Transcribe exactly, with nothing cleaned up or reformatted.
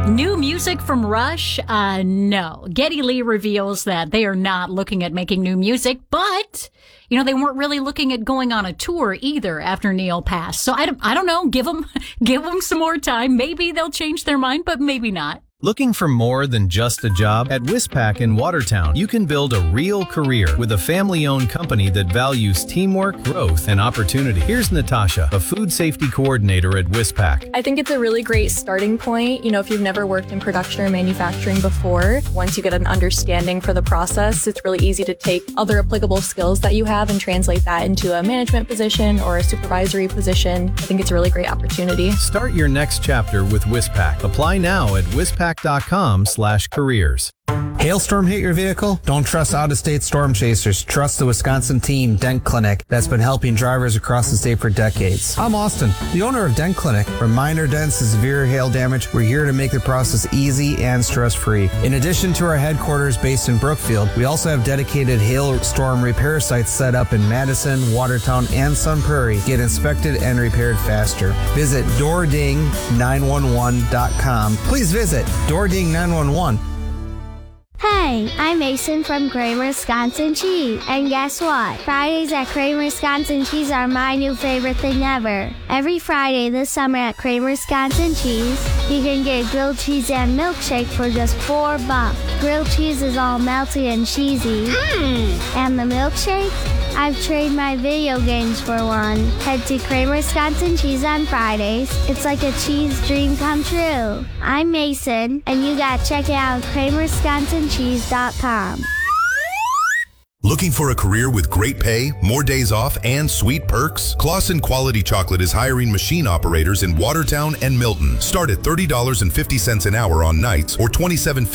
New music from Rush? Uh, no. Geddy Lee reveals that they are not looking at making new music, but, you know, they weren't really looking at going on a tour either after Neil passed. So I don't, I don't know. Give them, give them some more time. Maybe they'll change their mind, but maybe not. Looking for more than just a job? At Wispac in Watertown, you can build a real career with a family-owned company that values teamwork, growth, and opportunity. Here's Natasha, a food safety coordinator at Wispac. I think it's a really great starting point. You know, if you've never worked in production or manufacturing before, once you get an understanding for the process, it's really easy to take other applicable skills that you have and translate that into a management position or a supervisory position. I think it's a really great opportunity. Start your next chapter with Wispac. Apply now at wispac dot com slash careers. Hailstorm hit your vehicle? Don't trust out-of-state storm chasers. Trust the Wisconsin team, Dent Clinic, that's been helping drivers across the state for decades. I'm Austin, the owner of Dent Clinic. From minor dents to severe hail damage, we're here to make the process easy and stress-free. In addition to our headquarters based in Brookfield, we also have dedicated hailstorm repair sites set up in Madison, Watertown, and Sun Prairie. Get inspected and repaired faster. Visit door ding nine one one dot com. Please visit door ding nine one one. Hey, I'm Mason from Kramer Wisconsin Cheese. And guess what? Fridays at Kramer Wisconsin Cheese are my new favorite thing ever. Every Friday this summer at Kramer Wisconsin Cheese, you can get grilled cheese and milkshake for just four bucks. Grilled cheese is all melty and cheesy. Mm. And the milkshake? I've traded my video games for one. Head to Kramer Wisconsin Cheese on Fridays. It's like a cheese dream come true. I'm Mason, and you gotta check it out at kramer wisconsin cheese dot com. Looking for a career with great pay, more days off, and sweet perks? Claussen Quality Chocolate is hiring machine operators in Watertown and Milton. Start at thirty dollars and fifty cents an hour on nights or twenty-seven